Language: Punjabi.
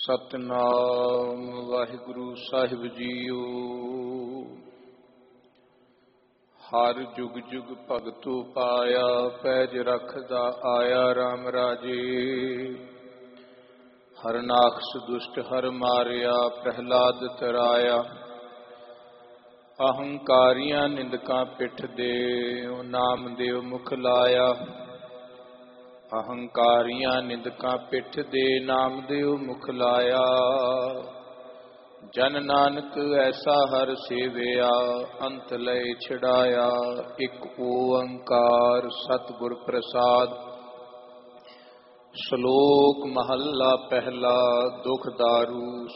ਸਤਿਨਾਮ ਵਾਹਿਗੁਰੂ ਸਾਹਿਬ ਜੀਓ। ਹਰ ਜੁਗ ਜੁਗ ਭਗਤੂ ਪਾਇਆ, ਪੈਜ ਰਖਦਾ ਆਇਆ ਰਾਮ ਰਾਜੇ। ਹਰਨਾਖਸ ਦੁਸ਼ਟ ਹਰ ਮਾਰਿਆ, ਪ੍ਰਹਿਲਾਦ ਤਰਾਇਆ। ਅਹੰਕਾਰੀਆਂ ਨਿੰਦਕਾਂ ਪਿੱਠ ਦੇ, ਨਾਮਦੇਵ ਮੁਖ ਲਾਇਆ। ਅਹੰਕਾਰੀਆਂ ਨਿੰਦਕਾਂ ਪਿੱਠ ਦੇ, ਨਾਮਦੇਵ ਮੁਖ ਲਾਇਆ। ਜਨ ਨਾਨਕ ਐਸਾ ਹਰ ਸੇਵਿਆ, ਅੰਤ ਲਏ ਛਿੜਾਇਆ। ਇੱਕ ਓੰਕਾਰ ਸਤਿਗੁਰ ਪ੍ਰਸਾਦ। ਸ਼ਲੋਕ ਮਹੱਲਾ ਪਹਿਲਾ। ਦੁਖ ਦਾਰੂ